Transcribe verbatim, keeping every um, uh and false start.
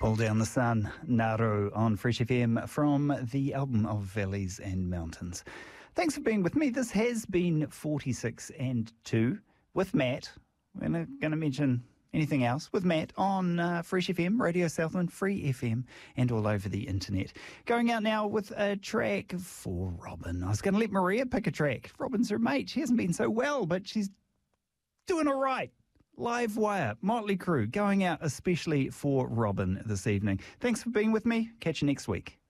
Pull Down the Sun, Naru on Fresh F M from the album of Valleys and Mountains. Thanks for being with me. This has been forty-six and two with Matt. We're not going to mention anything else with Matt on uh, Fresh F M, Radio Southland, Free F M, and all over the internet. Going out now with a track for Robin. I was going to let Maria pick a track. Robin's her mate. She hasn't been so well, but she's doing all right. Live Wire, Motley Crue, going out especially for Robin this evening. Thanks for being with me. Catch you next week.